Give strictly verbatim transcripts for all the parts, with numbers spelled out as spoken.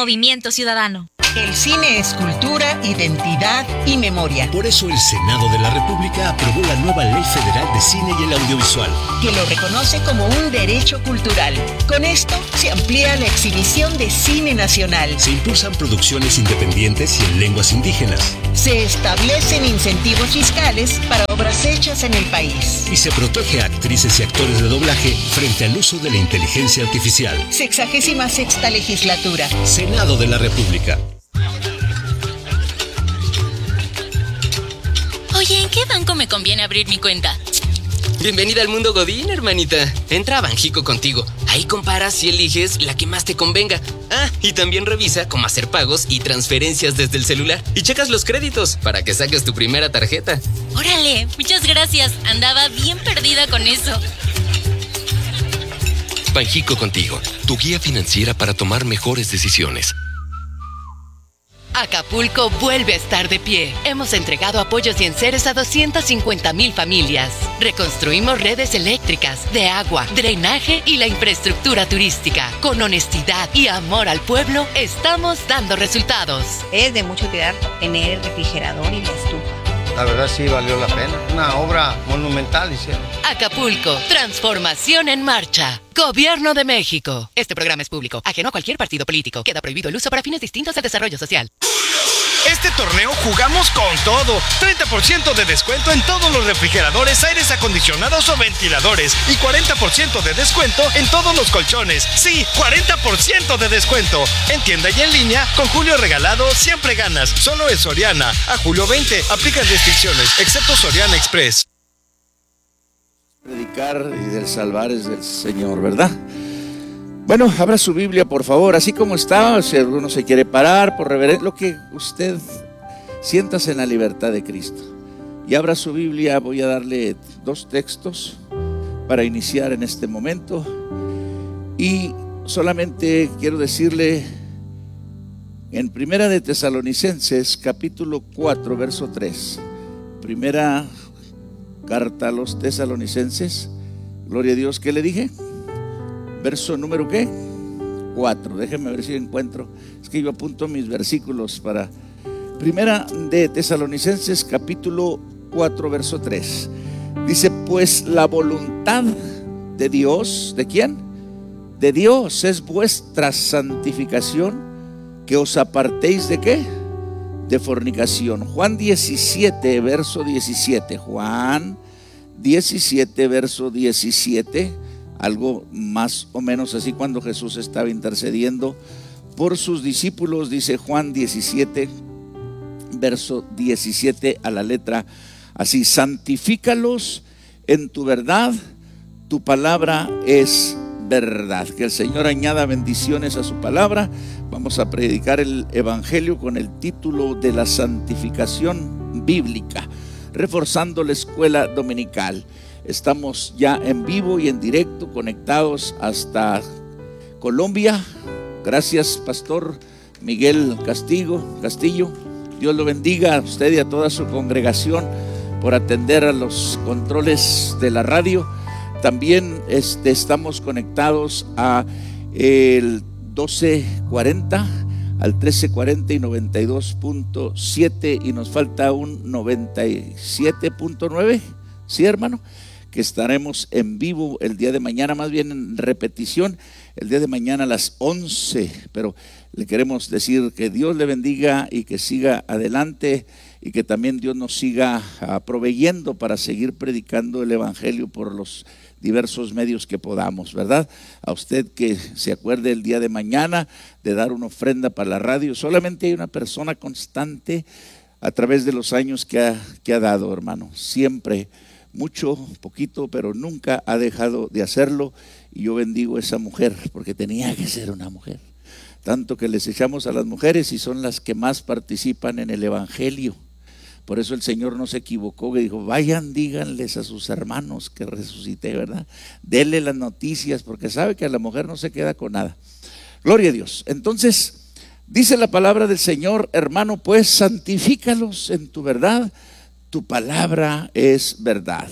Movimiento Ciudadano. El cine es cultura, identidad y memoria. Por eso el Senado de la República aprobó la nueva Ley Federal de Cine y el Audiovisual, que lo reconoce como un derecho cultural. Con esto se amplía la exhibición de cine nacional. Se impulsan producciones independientes y en lenguas indígenas. Se establecen incentivos fiscales para obras hechas en el país. Y se protege a actrices y actores de doblaje frente al uso de la inteligencia artificial. Sexagésima sexta legislatura. Senado de la República. Oye, ¿en qué banco me conviene abrir mi cuenta? Bienvenida al mundo Godín, hermanita. Entra a Banjico contigo. Ahí comparas y eliges la que más te convenga. Ah, y también revisa cómo hacer pagos y transferencias desde el celular. Y checas los créditos para que saques tu primera tarjeta. Órale, muchas gracias. Andaba bien perdida con eso. Banjico contigo, tu guía financiera para tomar mejores decisiones. Acapulco vuelve a estar de pie. Hemos entregado apoyos y enseres a doscientas cincuenta mil familias. Reconstruimos redes eléctricas, de agua, drenaje y la infraestructura turística. Con honestidad y amor al pueblo, estamos dando resultados. Es de mucha utilidad tener el refrigerador y la estufa. La verdad sí valió la pena. Una obra monumental hicieron. Acapulco, transformación en marcha. Gobierno de México. Este programa es público, ajeno a cualquier partido político. Queda prohibido el uso para fines distintos al desarrollo social. Este torneo jugamos con todo. treinta por ciento de descuento en todos los refrigeradores, aires acondicionados o ventiladores. Y cuarenta por ciento de descuento en todos los colchones. Sí, cuarenta por ciento de descuento. En tienda y en línea, con Julio Regalado siempre ganas. Solo en Soriana. A julio veinte, aplican restricciones, excepto Soriana Express. Predicar y del salvar es del Señor, ¿verdad? Bueno, abra su Biblia, por favor, así como está. Si alguno se quiere parar, por reverencia, lo que usted siéntase en la libertad de Cristo. Y abra su Biblia. Voy a darle dos textos para iniciar en este momento. Y solamente quiero decirle, en Primera de Tesalonicenses, capítulo cuatro, verso tres. Primera carta a los Tesalonicenses. Gloria a Dios. ¿Qué le dije? Verso número ¿qué? cuatro. Déjenme ver si encuentro. Es que yo apunto mis versículos para Primera de Tesalonicenses capítulo cuatro, verso tres. Dice: pues la voluntad de Dios, ¿de quién? De Dios es vuestra santificación, que os apartéis ¿de qué? De fornicación. Juan diecisiete, verso diecisiete. Juan diecisiete, verso diecisiete. Algo más o menos así, cuando Jesús estaba intercediendo por sus discípulos. Dice Juan diecisiete, verso diecisiete a la letra así: santifícalos en tu verdad, tu palabra es verdad. Que el Señor añada bendiciones a su palabra. Vamos a predicar el evangelio con el título de la santificación bíblica, reforzando la escuela dominical. Estamos ya en vivo y en directo, conectados hasta Colombia. Gracias, Pastor Miguel Castillo, Castillo. Dios lo bendiga a usted y a toda su congregación por atender a los controles de la radio. También este, estamos conectados a el doce cuarenta, al trece cuarenta y noventa y dos punto siete, y nos falta un noventa y siete punto nueve. ¿Sí, hermano? Que estaremos en vivo el día de mañana, más bien en repetición, el día de mañana a las once. Pero le queremos decir que Dios le bendiga y que siga adelante, y que también Dios nos siga uh, proveyendo para seguir predicando el evangelio por los diversos medios que podamos, ¿verdad? A usted que se acuerde el día de mañana de dar una ofrenda para la radio. Solamente hay una persona constante a través de los años que ha, que ha dado, hermano, siempre. Mucho, poquito, pero nunca ha dejado de hacerlo, y yo bendigo a esa mujer porque tenía que ser una mujer. Tanto que les echamos a las mujeres y son las que más participan en el evangelio. Por eso el Señor no se equivocó, que dijo: vayan, díganles a sus hermanos que resucité, ¿verdad? Denle las noticias, porque sabe que a la mujer no se queda con nada. Gloria a Dios. Entonces, dice la palabra del Señor, hermano, pues santifícalos en tu verdad. Tu palabra es verdad.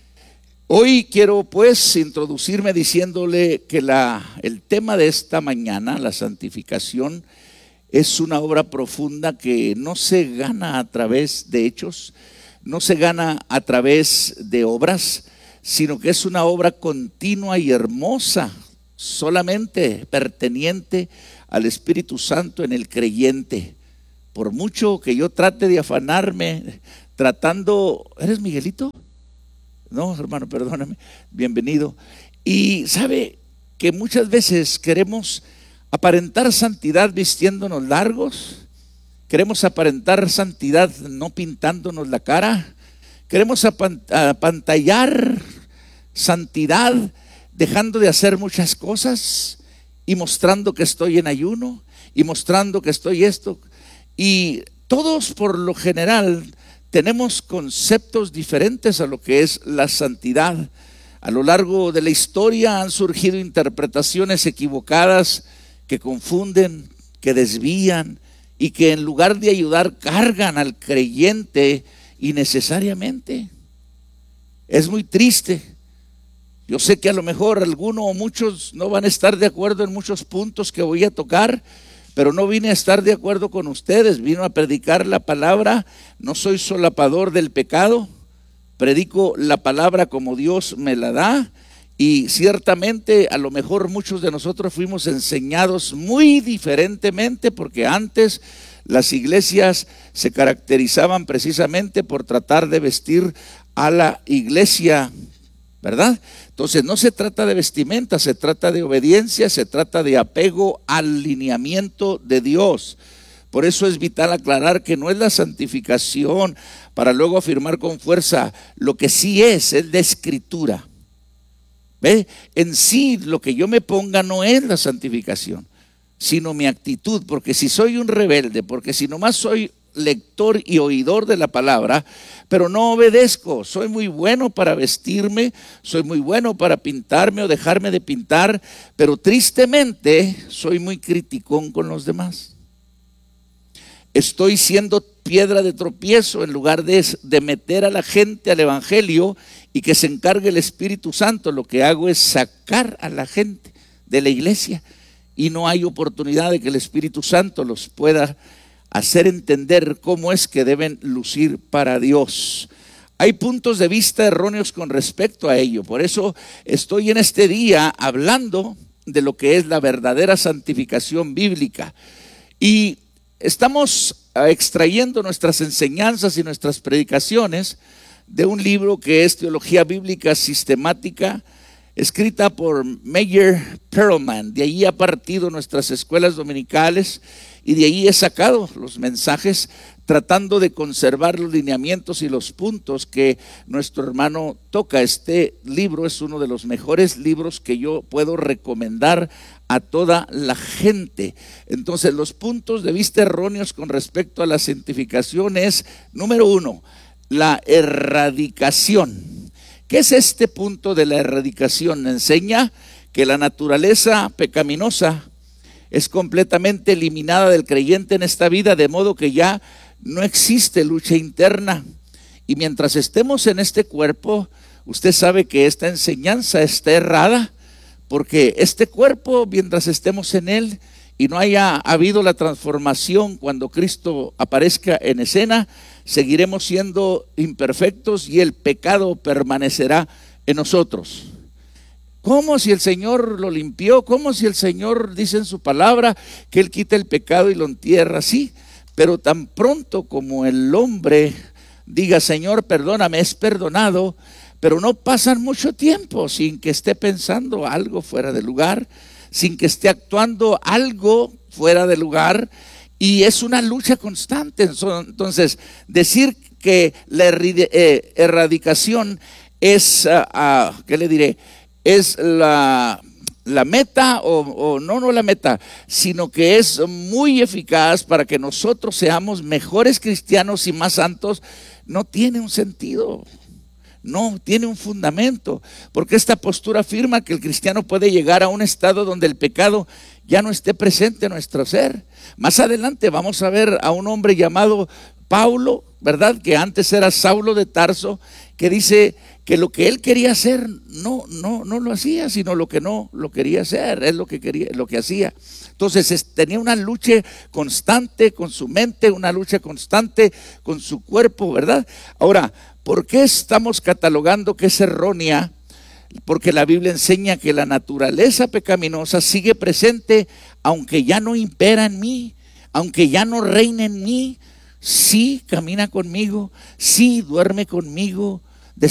Hoy quiero pues introducirme diciéndole que la, el tema de esta mañana, la santificación, es una obra profunda que no se gana a través de hechos, no se gana a través de obras, sino que es una obra continua y hermosa, solamente perteniente al Espíritu Santo en el creyente. Por mucho que yo trate de afanarme, tratando, ¿eres Miguelito? No, hermano, perdóname, bienvenido. Y sabe que muchas veces queremos aparentar santidad vistiéndonos largos, queremos aparentar santidad no pintándonos la cara, queremos apantallar santidad dejando de hacer muchas cosas y mostrando que estoy en ayuno y mostrando que estoy esto. Y todos por lo general tenemos conceptos diferentes a lo que es la santidad. A lo largo de la historia han surgido interpretaciones equivocadas que confunden, que desvían y que en lugar de ayudar cargan al creyente innecesariamente. Es muy triste. Yo sé que a lo mejor alguno o muchos no van a estar de acuerdo en muchos puntos que voy a tocar, pero no vine a estar de acuerdo con ustedes, vino a predicar la palabra. No soy solapador del pecado, predico la palabra como Dios me la da. Y ciertamente a lo mejor muchos de nosotros fuimos enseñados muy diferentemente, porque antes las iglesias se caracterizaban precisamente por tratar de vestir a la iglesia, ¿verdad? Entonces no se trata de vestimenta, se trata de obediencia, se trata de apego al lineamiento de Dios. Por eso es vital aclarar que no es la santificación para luego afirmar con fuerza. Lo que sí es, es la escritura. ¿Ve? En sí lo que yo me ponga no es la santificación, sino mi actitud, porque si soy un rebelde, porque si nomás soy lector y oidor de la palabra, pero no obedezco, soy muy bueno para vestirme, soy muy bueno para pintarme o dejarme de pintar, pero tristemente soy muy criticón con los demás. Estoy siendo piedra de tropiezo en lugar de, de meter a la gente al evangelio y que se encargue el Espíritu Santo. Lo que hago es sacar a la gente de la iglesia y no hay oportunidad de que el Espíritu Santo los pueda hacer entender cómo es que deben lucir para Dios. Hay puntos de vista erróneos con respecto a ello. Por eso estoy en este día hablando de lo que es la verdadera santificación bíblica. Y estamos extrayendo nuestras enseñanzas y nuestras predicaciones de un libro que es Teología Bíblica Sistemática, escrita por Meyer Perelman. De ahí ha partido nuestras escuelas dominicales y de ahí he sacado los mensajes tratando de conservar los lineamientos y los puntos que nuestro hermano toca. Este libro es uno de los mejores libros que yo puedo recomendar a toda la gente. Entonces, los puntos de vista erróneos con respecto a la santificación es, número uno, la erradicación. ¿Qué es este punto de la erradicación? Enseña que la naturaleza pecaminosa es completamente eliminada del creyente en esta vida, de modo que ya no existe lucha interna. Y mientras estemos en este cuerpo, usted sabe que esta enseñanza está errada, porque este cuerpo, mientras estemos en él y no haya habido la transformación cuando Cristo aparezca en escena, seguiremos siendo imperfectos y el pecado permanecerá en nosotros. ¿Cómo si el Señor lo limpió? ¿Cómo si el Señor dice en su palabra que Él quita el pecado y lo entierra? Sí, pero tan pronto como el hombre diga, Señor, perdóname, es perdonado, pero no pasan mucho tiempo sin que esté pensando algo fuera de lugar, sin que esté actuando algo fuera de lugar, y es una lucha constante. Entonces, decir que la erradicación es, uh, uh, ¿qué le diré? Es la, la meta, o, o no, no la meta, sino que es muy eficaz para que nosotros seamos mejores cristianos y más santos, no tiene un sentido. No tiene un fundamento, porque esta postura afirma que el cristiano puede llegar a un estado donde el pecado ya no esté presente en nuestro ser. Más adelante vamos a ver a un hombre llamado Pablo, ¿verdad? Que antes era Saulo de Tarso, que dice que lo que él quería hacer no, no, no lo hacía, sino lo que no lo quería hacer, es lo que quería, lo que hacía. Entonces es, tenía una lucha constante con su mente, una lucha constante con su cuerpo, ¿verdad? Ahora, ¿por qué estamos catalogando que es errónea? Porque la Biblia enseña que la naturaleza pecaminosa sigue presente, aunque ya no impera en mí, aunque ya no reina en mí. Sí camina conmigo, sí duerme conmigo,